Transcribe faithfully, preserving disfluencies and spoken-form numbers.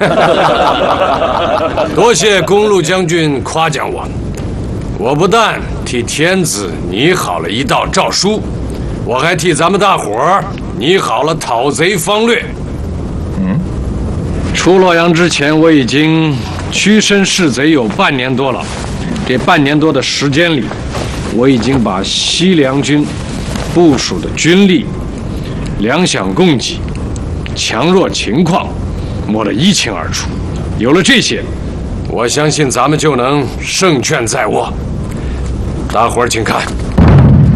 多谢公路将军夸奖我，我不但替天子拟好了一道诏书，我还替咱们大伙儿拟好了讨贼方略。嗯，出洛阳之前，我已经屈身侍贼有半年多了。这半年多的时间里，我已经把西凉军部署的军力、粮饷供给、强弱情况摸得一清二楚。有了这些，我相信咱们就能胜券在握。大伙儿请看。